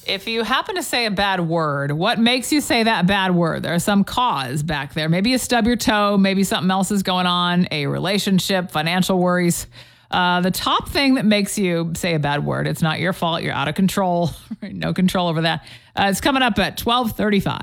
If you happen to say a bad word, what makes you say that bad word? There's some cause back there. Maybe you stub your toe. Maybe something else is going on, a relationship, financial worries. The top thing that makes you say a bad word, it's not your fault. You're out of control. No control over that. It's coming up at 12:35.